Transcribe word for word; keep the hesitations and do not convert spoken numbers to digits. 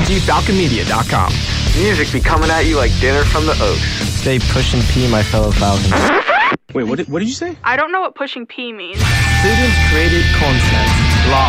g falcon media dot com. Music be coming at you like dinner from the Oaks. Stay pushing P, my fellow Falcons. Wait, what did, what did you say? I don't know what pushing P means. Students created content live.